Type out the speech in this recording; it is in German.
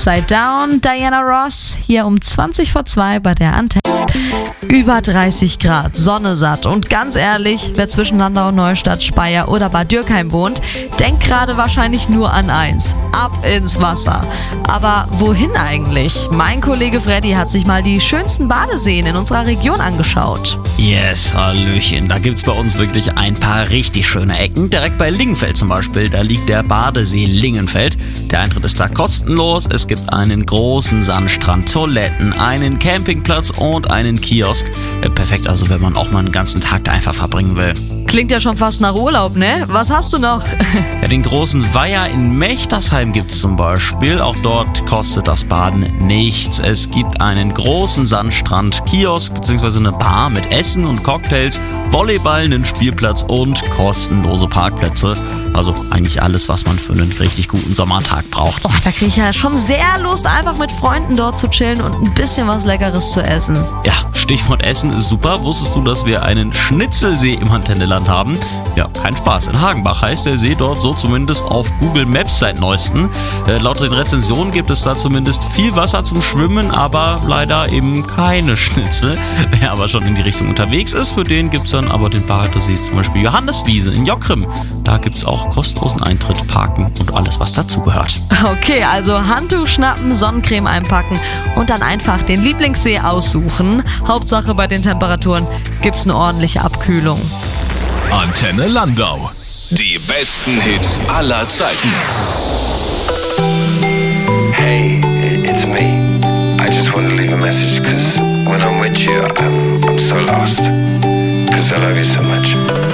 Upside Down, Diana Ross, hier um 2 bei der Antenne. Über 30 Grad, Sonne satt und ganz ehrlich, wer zwischen Landau, Neustadt, Speyer oder Bad Dürkheim wohnt, denkt gerade wahrscheinlich nur an eins: ab ins Wasser. Aber wohin eigentlich? Mein Kollege Freddy hat sich mal die schönsten Badeseen in unserer Region angeschaut. Yes, hallöchen. Da gibt's bei uns wirklich ein paar richtig schöne Ecken. Direkt bei Lingenfeld zum Beispiel, da liegt der Badesee Lingenfeld. Der Eintritt ist da kostenlos. Es gibt einen großen Sandstrand, Toiletten, einen Campingplatz und einen Kiosk. Perfekt, also wenn man auch mal einen ganzen Tag da einfach verbringen will. Klingt ja schon fast nach Urlaub, ne? Was hast du noch? Ja, den großen Weiher in Mechtersheim gibt's zum Beispiel. Auch dort kostet das Baden nichts. Es gibt einen großen Sandstrand, Kiosk bzw. eine Bar mit Essen und Cocktails, Volleyball, einen Spielplatz und kostenlose Parkplätze. Also eigentlich alles, was man für einen richtig guten Sommertag braucht. Oh, da kriege ich ja schon sehr Lust, einfach mit Freunden dort zu chillen und ein bisschen was Leckeres zu essen. Ja, Stichwort Essen ist super. Wusstest du, dass wir einen Schnitzelsee im Antenneland haben? Ja, kein Spaß. In Hagenbach heißt der See dort, so zumindest auf Google Maps seit neuestem. Laut den Rezensionen gibt es da zumindest viel Wasser zum Schwimmen, aber leider eben keine Schnitzel. Wer aber schon in die Richtung unterwegs ist, für den gibt es dann aber den Badesee, zum Beispiel Johanneswiese in Jockrim. Da gibt es auch kostenlosen Eintritt, Parken und alles, was dazugehört. Okay, also Handtuch schnappen, Sonnencreme einpacken und dann einfach den Lieblingssee aussuchen. Hauptsache bei den Temperaturen gibt's eine ordentliche Abkühlung. Antenne Landau. Die besten Hits aller Zeiten. Hey, it's me. I just want to leave a message because when I'm with you, I'm so lost. Because I love you so much.